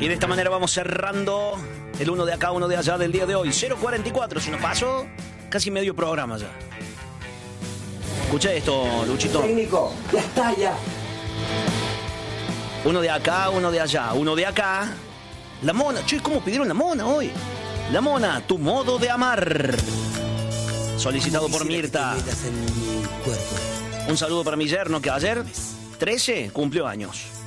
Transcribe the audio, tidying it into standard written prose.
Y de esta manera vamos cerrando el uno de acá, uno de allá del día de hoy. 0:44, se nos pasó casi medio programa ya. Escucha esto, Luchito. Técnico, ya está, ya. Uno de acá, uno de allá. Uno de acá. La mona. Che, ¿cómo pidieron la mona hoy? La mona, tu modo de amar. Solicitado por Mirta. Un saludo para mi yerno que ayer, 13, cumplió años.